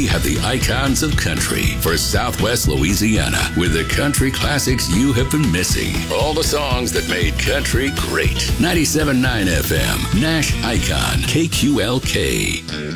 have the icons of country for Southwest Louisiana with the country classics you have been missing. All the songs that made country great. 97.9 FM, Nash Icon, KQLK.